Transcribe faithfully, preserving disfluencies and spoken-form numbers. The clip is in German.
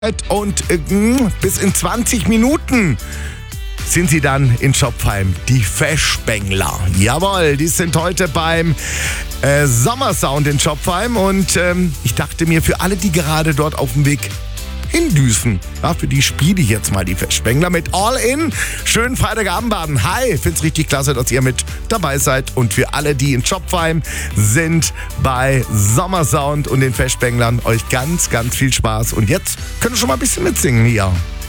Und äh, bis in zwanzig Minuten sind sie dann in Schopfheim, die Feschbengler. Jawohl, die sind heute beim äh, Sommersound in Schopfheim. Und ähm, ich dachte mir, für alle, die gerade dort auf dem Weg hindüsen, ja, für die spiele ich jetzt mal die Feschbengler mit All In. Schönen Freitagabend baden. Hi, find's richtig klasse, dass ihr mit dabei seid. Und für alle, die in Schopfheim sind bei Sommersound und den Feschbenglern, euch ganz, ganz viel Spaß. Und jetzt könnt ihr schon mal ein bisschen mitsingen hier.